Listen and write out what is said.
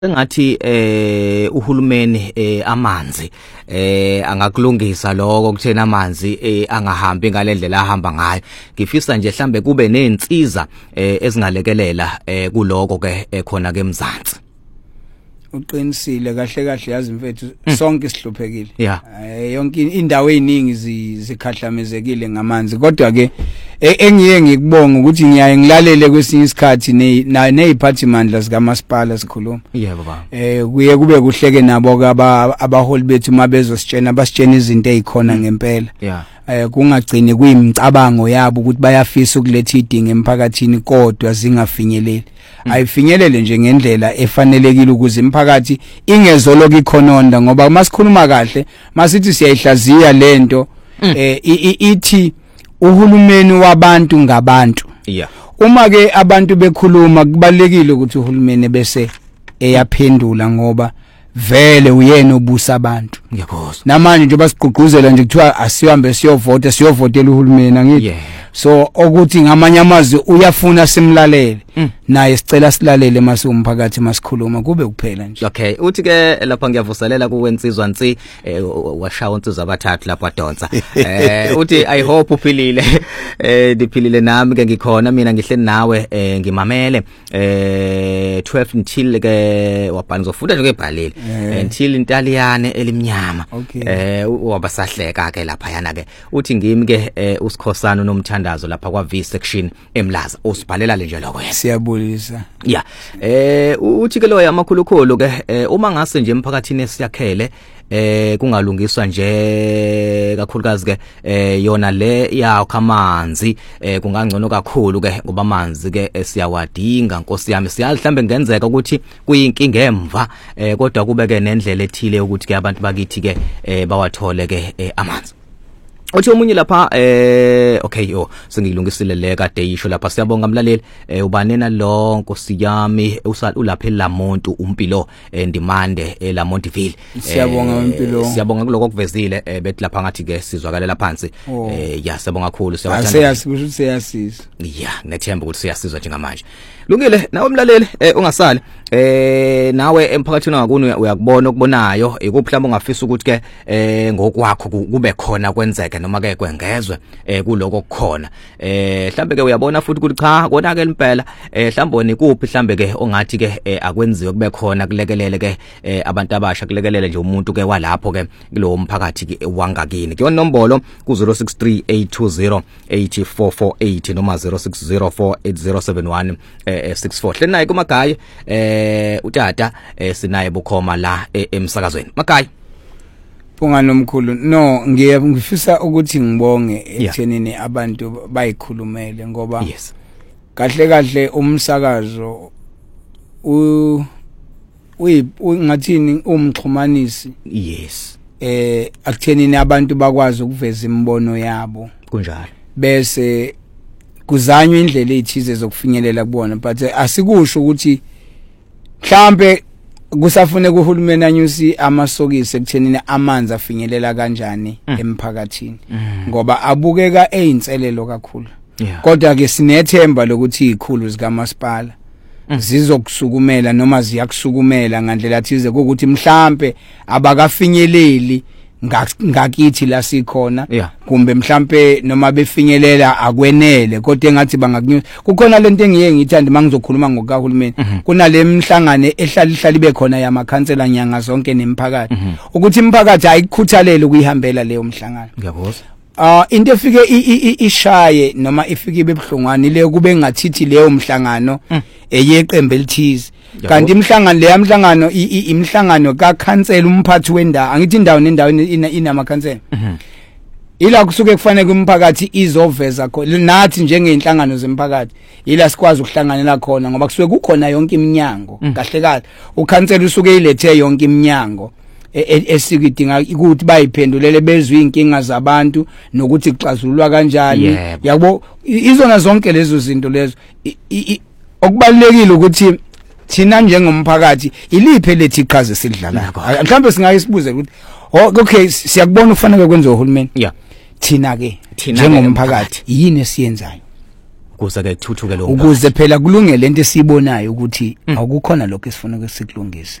Engathi uhulumeni amanzi angakulungisa lokho kuthena amanzi angahambi ngalendlela ahamba ngayo. Ngifisa nje mhlambe kube nezinsiza ezingalekelela kuloko ke khona ke Mzansi. Uqinisile kahle kahle yazi mfethu sonke sihluphekile. Yonke indawo eziningi zikhahlamezekile ngamanzi kodwa ke engiye ngikubonga ukuthi ngiyaye ngilalele kwesinye isikhathi neziphathimandla zikamasipala sikhuluma. Yebo baba. Kuye kube kuhleke nabo abaholi bethu mabezositshena basitshena izinto ezikhona ngempela. Kungagcini kuyimicabango yabo ukuthi bayafisa ukuletha idinga emphakathini kodwa zingafinyeleli. Ayifinyelele nje ngendlela efanelekile ukuze imphakathi ingezoloku ikhononda ngoba masikhuluma kahle masithi siyayihlaziya lento ithi uhulumeni wabantu ngabantu. Uma ke abantu bekhuluma kubalekile ukuthi uhulumeni bese eyaphendula ngoba vele uyena obusa abantu. Ngiyakuzwa. Namanje nje basigqugquzela nje kuthiwa asihambe siyovotela uhulumeni angithi. So ukuthi ngamanye amazwi uyafuna simlalele naye sicela silalele mase umphakathi masikhuluma kube kuphela nje. Okay, uthi ke lapha ngiyavuselela kuwensizwa nsi washawa insizwa abathathu lapha adonsa. Uthi I hope uphilile. Diphilile nami ke ngikhona mina ngihleli nawe ngimamele 12 until ke wabhani zofunda nje kebhalile until intaliyane elimnyama. Wabasahleka ke lapha yana ke uthi ngimi ke usikhosana nomthandazo lapha kwa V section eMlaza usibhalela nje lokho. Siyabulisa. Uthi ke lo yamakhulukhulu ke uma ngase nje emphakathini esiyakhele kungalungiswa nje kakhulukazi ke yona le yakho amanzi kungangcono kakhulu ke ngoba amanzi ke siyawadinga Nkosi yami siyazi mhlambe ngenzeka ukuthi kuyinkinga emva kodwa kube ke nendlela ethile ukuthi ke abantu bakithi ke bawathole ke amanzi. Uthi omunye lapha okay sengilungisile le kade yisho lapha siyabonga mlaleli ubanena lo Nkosi yami ulapha eLamonti umpilo Ndimande eLamontville. Siyabonga umpilo. Siyabonga kuloko kuvezile bethi lapha ngathi ke sizwakalela phansi siyabonga kakhulu siyasiza. Nethemba ukuthi siyasizwa njengamanje. Lungile nawe mlaleli ungasali nawe emphakathini wakuni uyakubona okubonayo ikuphlamba ungafisa ukuthi ke ngokwakho kube khona kwenzeke noma ke kwengezwe kuloko okukhona mhlambe ke uyabona futhi ukuthi cha kona ke impela mhlawumbe nikuphi mhlambe ke ongathi ke akwenziwe kube khona kulekelele ke abantu abasha kulekelele nje umuntu ke walapho ke kulowo mphakathi ke wangakini ke nombolo ku 0638208448 noma 06048071 64 hlena kumagayi utata sinaye bukhoma la emsakazweni Magayi. Bunga nomkhulu no ngifisa ukuthi ngibonge ethenini abantu bayikhulumele ngoba kahle kahle umsakazo ngathini umxhumanisi akuthenini abantu bakwazi ukuveza imbono yabo kunjalo bese kuzanywa indlela ezithize zokufinyelela kubona but asikusho ukuthi mhlambe kusafune kuhulumeni anyusi amasokisi ekuthenini amanzi afinyelela kanjani emphakathini ngoba abukeka eyinselelo kakhulu kodwa ke sinethemba lokuthi izikhulu zikamasipala zizokusukumela noma ziyakusukumela ngandlela thize ukuthi mhlambe abakafinyeleli ngakithi la sikhona kumbe mhlambe noma befinyelela akwenele kodwa engathi bangakunyusa kukhona lento engiye ngithanda mangizokhuluma ngokahulumeni kunale mhlangane ehlala ibe khona yamakhansela nyanga zonke nemphakathi ukuthi imphakathi ayikukhuthalele ukuyihambela leyo mhlangano. Ngiyabuzwa. Into efike ishaye noma ifike ibebhlungwane le kube ngathithi leyo mhlangano eyeqembe elithize kanti imhlangano le yamhlangano imhlangano kakhansela umphathi wendawo angithi indawo nendawo inamakhansela ila kusuke kufanele kumphakathi izoveza khona nathi njengenhlangano zemphakathi ila sikwazi ukuhlanganela khona ngoba kusuke kukhona yonke iminyango kahle kahle ukhansela usuke ilethe yonke iminyango esikidinga ukuthi bayiphendulele bezwe inkinga zabantu nokuthi kuxazululwa kanjani yabo izona zonke lezo zinto lezo okubalekile ukuthi thina njengomphakathi iliphe lethi iqhaza esidlalayo mhlawumbe singayisibuze ukuthi okay siyakubona ufanele kwenziwe uhulumeni thina ke njengomphakathi yini esiyenzayo ukuze ke kuthuthuke lo ukuze phela kulungele lento esibonayo ukuthi akukhona lokho esifuna ukusikulungisa